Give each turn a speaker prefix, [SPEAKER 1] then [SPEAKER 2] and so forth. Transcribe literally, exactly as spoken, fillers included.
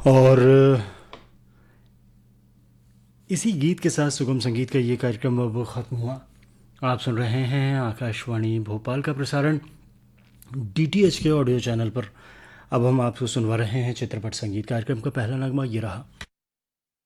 [SPEAKER 1] और इसी गीत के साथ सुगम संगीत का ये कार्यक्रम अब ख़त्म हुआ। आप सुन रहे हैं आकाशवाणी भोपाल का प्रसारण डीटीएच के ऑडियो चैनल पर। अब हम आपको सुनवा रहे हैं चित्रपट संगीत कार्यक्रम का पहला नगमा, ये रहा।